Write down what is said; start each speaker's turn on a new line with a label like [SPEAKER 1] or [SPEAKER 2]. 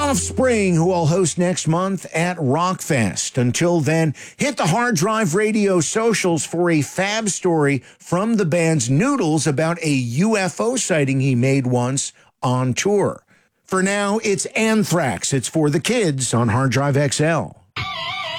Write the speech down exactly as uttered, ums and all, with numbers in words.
[SPEAKER 1] Offspring, who I'll host next month at Rockfest. Until then, hit the Hard Drive Radio socials for a fab story from the band's Noodles about a U F O sighting he made once on tour. For now, it's Anthrax. It's for the kids on Hard Drive X L.